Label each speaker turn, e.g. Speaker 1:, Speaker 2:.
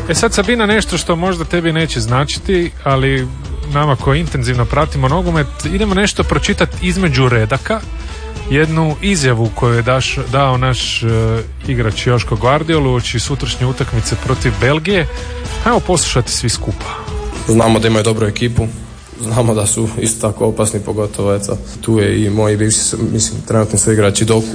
Speaker 1: Sad Sabina, nešto što možda tebi neće značiti, ali nama koji intenzivno pratimo nogomet, idemo nešto pročitati između redaka, jednu izjavu koju je dao naš igrač Joško Gvardiol uoči sutrašnje utakmice protiv Belgije. Hajmo poslušati svi skupa.
Speaker 2: Znamo da imaju dobru ekipu, znamo da su isto tako opasni, pogotovo eto, tu je i moji bivši, mislim, trenutni su igrači Doku,